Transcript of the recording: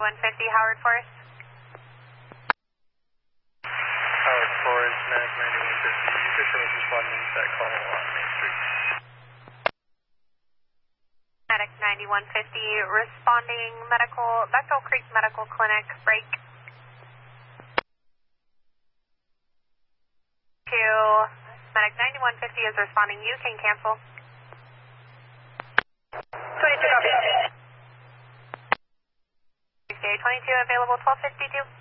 150 Howard Forest. Howard Forest, Medic 9150. Fisher was responding to that call on Main Street. Medic 9150 responding medical, Bechtel Creek Medical Clinic, break. To Medic 9150 is responding, you can cancel. 22 copy. 22 available, 1252.